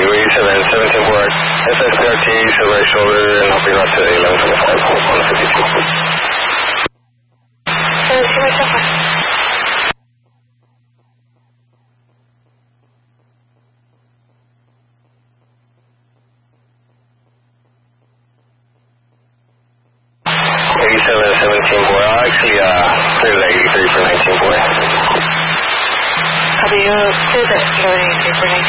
you. 87, 17 board. SSPRT, silver shoulder, and hopping up to 1125, 152. 17 boy. Actually, clear leg 83 for 19 boy. Copy, you clear that 83 for 19.